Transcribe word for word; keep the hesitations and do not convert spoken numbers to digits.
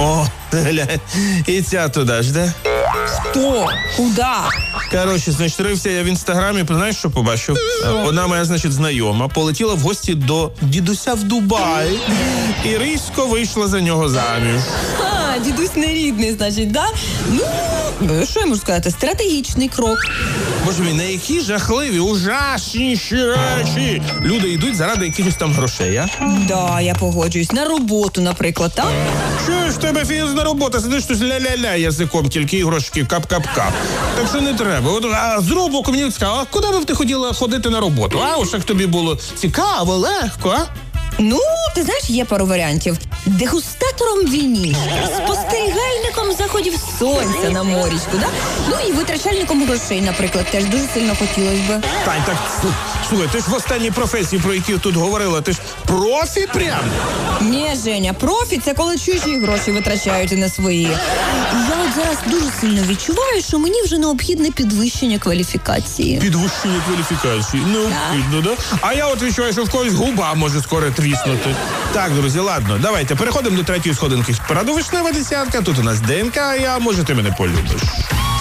О, глянь, і ця туди ж, да? Хто? Куда? Коротше, значить, рився я в інстаграмі, знаєш, що побачив? Одна моя, значить, знайома полетіла в гості до дідуся в Дубай і різко вийшла за нього заміж. А, дідусь не рідний, значить, да? Ну, що я можу сказати? Стратегічний крок. Боже мій, на які жахливі, ужасніші речі люди йдуть заради якихось там грошей, а? Да, я погоджуюсь. На роботу, наприклад, так? Що ж тебе фізна робота? Сидиш тут ля-ля-ля язиком, тільки іграшки кап-кап-кап. Так що не треба. От, а з другого боку мені цікаво, а куди б ти хотіла ходити на роботу? А ось як тобі було цікаво, легко, а? Ну, ти знаєш, є пару варіантів. Дегустатором вінішки, спостерігальником заходів сонця на морічку, да? Ну і витрачальником грошей, наприклад, теж дуже сильно хотілося би. Тань, так, слухай, ти ж в останній професії, про які тут говорила, ти ж профі прям? Ні, Женя, профі – це коли чужі гроші витрачають, а не свої. Я от зараз дуже сильно відчуваю, що мені вже необхідне підвищення кваліфікації. Підвищення кваліфікації. Необхідно, да? А я от відчуваю, що в когось губа може скоро тріснути. Так, друзі, ладно, давайте переходимо до третьої сходинки. Параду вишнева десятка, тут у нас ДНК, а я, може, ти мене полюбиш.